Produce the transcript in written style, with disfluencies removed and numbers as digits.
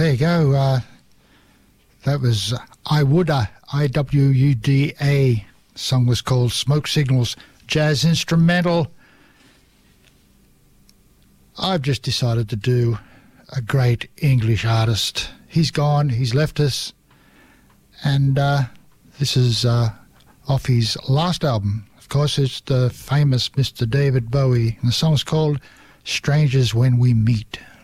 There you go. That was Iwuda, I-W-U-D-A. The song was called Smoke Signals, jazz instrumental. I've just decided to do a great English artist. He's gone, he's left us, and this is off his last album. Of course, it's the famous Mr. David Bowie, and the song's called Strangers When We Meet.